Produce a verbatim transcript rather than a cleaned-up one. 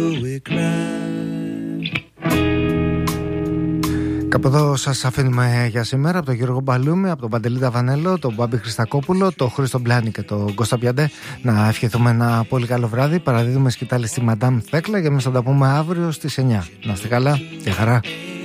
Κάπου εδώ σας αφήνουμε για σήμερα από τον Γιώργο Μπαλούμη, από τον Παντελή Ταβανέλο, τον Μπάμπη Χριστακόπουλο, τον Χρήστο Μπλάνη και τον Κώστα Πιαντέ. Να ευχηθούμε ένα πολύ καλό βράδυ. Παραδίδουμε σκητάλη στη Μαντάμ Θέκλα και εμείς θα τα πούμε αύριο στις εννιά. Να είστε καλά και χαρά.